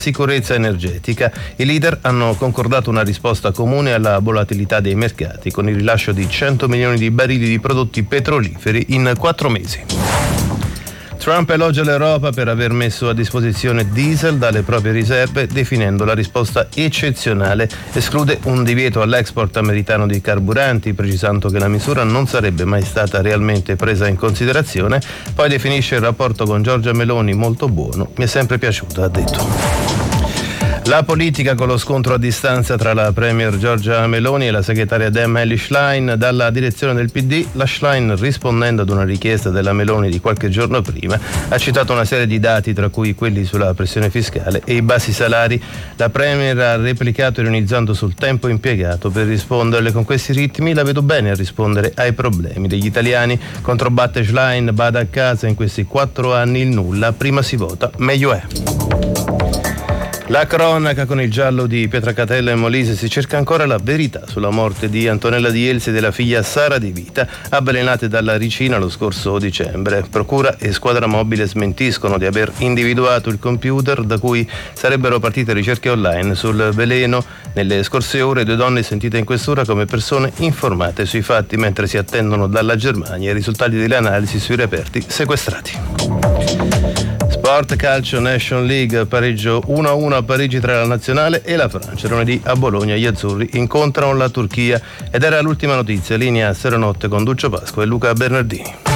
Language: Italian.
sicurezza energetica. I leader hanno concordato una risposta comune alla volatilità dei mercati con il rilascio di 100 milioni di barili di prodotti petroliferi in 4 mesi. Trump elogia l'Europa per aver messo a disposizione diesel dalle proprie riserve, definendo la risposta eccezionale. Esclude un divieto all'export americano di carburanti, precisando che la misura non sarebbe mai stata realmente presa in considerazione. Poi definisce il rapporto con Giorgia Meloni molto buono. Mi è sempre piaciuto, ha detto. La politica con lo scontro a distanza tra la premier Giorgia Meloni e la segretaria Dem Elly Schlein. Dalla direzione del PD, la Schlein, rispondendo ad una richiesta della Meloni di qualche giorno prima, ha citato una serie di dati, tra cui quelli sulla pressione fiscale e i bassi salari. La premier ha replicato ironizzando sul tempo impiegato per risponderle. Con questi ritmi la vedo bene a rispondere ai problemi degli italiani. Controbatte Schlein, bada a casa, in questi 4 anni il nulla, prima si vota meglio è. La cronaca con il giallo di Pietracatella e Molise. Si cerca ancora la verità sulla morte di Antonella Di Elsi e della figlia Sara Di Vita, avvelenate dalla ricina lo scorso dicembre. Procura e squadra mobile smentiscono di aver individuato il computer da cui sarebbero partite ricerche online sul veleno. Nelle scorse ore 2 donne sentite in questura come persone informate sui fatti, mentre si attendono dalla Germania i risultati delle analisi sui reperti sequestrati. Sport, calcio, Nation League, pareggio 1-1 a Parigi tra la nazionale e la Francia. Lunedì a Bologna gli azzurri incontrano la Turchia ed era l'ultima notizia. Linea Serenotte con Duccio Pasqua e Luca Bernardini.